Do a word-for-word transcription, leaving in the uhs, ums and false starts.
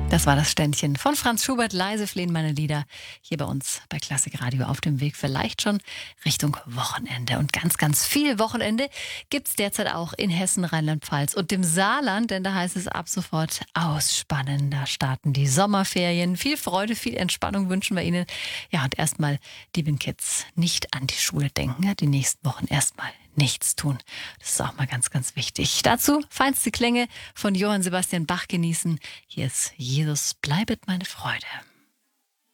Das war das Ständchen von Franz Schubert, leise flehen meine Lieder, hier bei uns bei Klassik Radio auf dem Weg vielleicht schon Richtung Wochenende. Und ganz, ganz viel Wochenende gibt es derzeit auch in Hessen, Rheinland-Pfalz und dem Saarland, denn da heißt es ab sofort ausspannen. Da starten die Sommerferien. Viel Freude, viel Entspannung wünschen wir Ihnen. Ja, und erstmal, lieben Kids, nicht an die Schule denken. Ja, die nächsten Wochen erstmal nichts tun. Das ist auch mal ganz, ganz wichtig. Dazu feinste Klänge von Johann Sebastian Bach genießen. Hier ist Jesus, bleibet meine Freude.